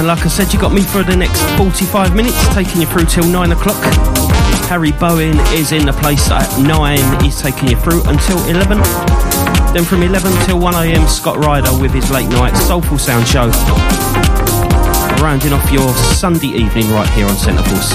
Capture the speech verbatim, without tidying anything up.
And like I said, you got me for the next forty-five minutes, taking you through till nine o'clock. Harry Bowen is in the place at nine, he's taking you through until eleven. Then from eleven till one a m, Scott Ryder with his late night Soulful Sound show. Rounding off your Sunday evening right here on Centre Force.